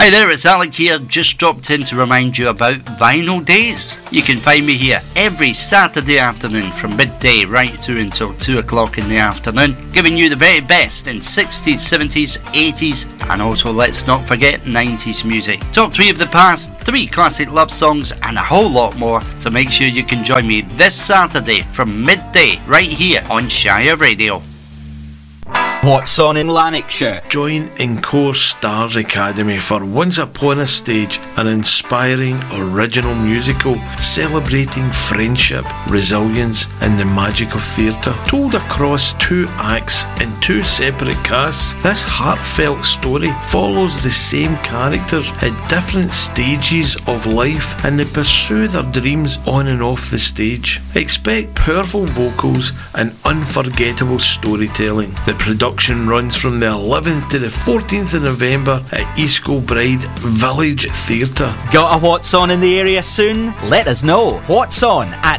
Hi there, it's Alec here, just dropped in to remind you about Vinyl Days. You can find me here every Saturday afternoon from midday right through until 2 o'clock in the afternoon, giving you the very best in 60s, 70s, 80s, and also, let's not forget, 90s music. Top 3 of the past, 3 classic love songs, and a whole lot more, so make sure you can join me this Saturday from midday right here on Shire Radio. What's on in Lanarkshire? Join Encore Stars Academy for Once Upon a Stage, an inspiring original musical celebrating friendship, resilience and the magic of theatre. Told across 2 acts in 2 separate casts, this heartfelt story follows the same characters at different stages of life and they pursue their dreams on and off the stage. Expect powerful vocals and unforgettable storytelling. The production runs from the 11th to the 14th of November at East Kilbride Village Theatre. Got a What's On in the area soon? Let us know. What's On at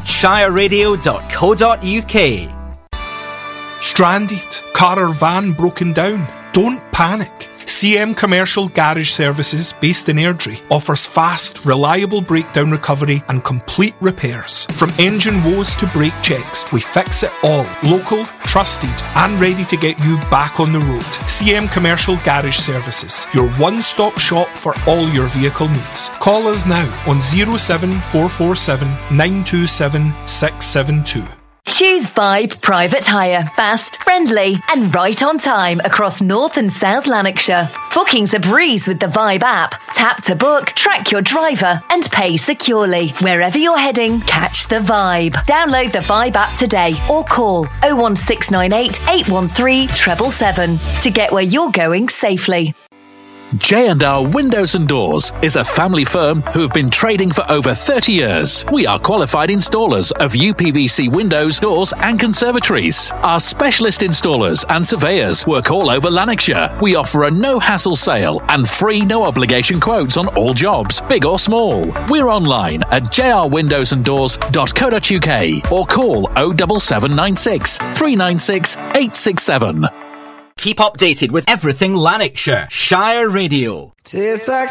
shireradio.co.uk. Stranded? Car or van broken down? Don't panic. CM Commercial Garage Services, based in Airdrie, offers fast, reliable breakdown recovery and complete repairs. From engine woes to brake checks, we fix it all. Local, trusted and ready to get you back on the road. CM Commercial Garage Services, your one-stop shop for all your vehicle needs. Call us now on 07447 927 672. Choose Vibe Private Hire. Fast, friendly and right on time across North and South Lanarkshire. Bookings a breeze with the Vibe app. Tap to book, track your driver and pay securely. Wherever you're heading, catch the Vibe. Download the Vibe app today or call 01698 813 777 to get where you're going safely. J&R Windows and Doors is a family firm who have been trading for over 30 years. We are qualified installers of UPVC windows, doors and conservatories. Our specialist installers and surveyors work all over Lanarkshire. We offer a no-hassle sale and free no-obligation quotes on all jobs, big or small. We're online at jrwindowsanddoors.co.uk or call 07796 396 867. Keep updated with everything Lanarkshire. Shire Radio. Tastes like